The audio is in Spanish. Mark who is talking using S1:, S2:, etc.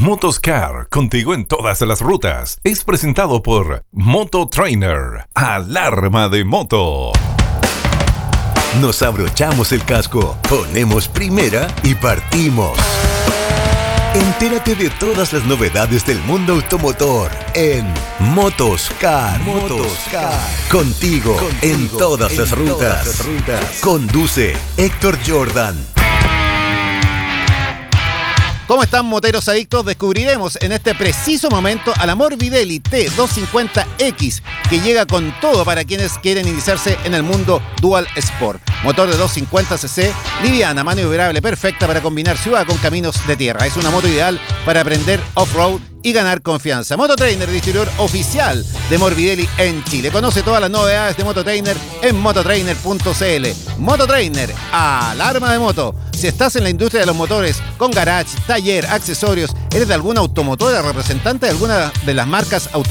S1: Motoscar, contigo en todas las rutas. Es presentado por Moto Trainer, alarma de moto.
S2: Nos abrochamos el casco, ponemos primera y partimos. Entérate de todas las novedades del mundo automotor en Motoscar. Contigo en todas las rutas. Conduce Héctor Jordan.
S3: ¿Cómo están, moteros adictos? Descubriremos en este preciso momento a la Morbidelli T250X, que llega con todo para quienes quieren iniciarse en el mundo Dual Sport. Motor de 250cc, liviana, maniobrable, perfecta para combinar ciudad con caminos de tierra. Es una moto ideal para aprender off-road y ganar confianza. Mototrainer, distribuidor oficial de Morbidelli en Chile. Conoce todas las novedades de Mototrainer en mototrainer.cl. Mototrainer, alarma de moto. Si estás en la industria de los motores, con garage, taller, accesorios, eres de alguna automotora, representante de alguna de las marcas automotrices,